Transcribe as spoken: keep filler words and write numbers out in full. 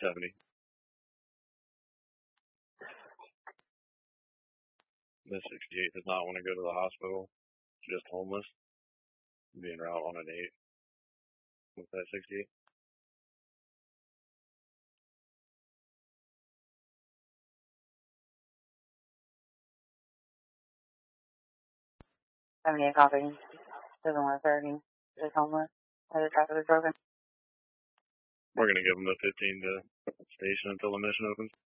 seventy. This sixty-eight does not want to go to the hospital. Just homeless. Being route on an eight with that sixty-eight. seventy-eight copy. seven one thirty. Just homeless. Other traffic is broken. We're going to give them the fifteen to station until the mission opens.